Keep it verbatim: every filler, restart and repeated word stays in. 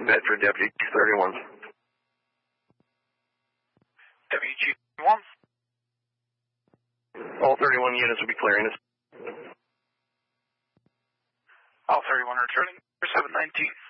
Bedford, W G thirty-one. W G thirty-one. All thirty-one units will be clearing us. All thirty-one returning for seven nineteen.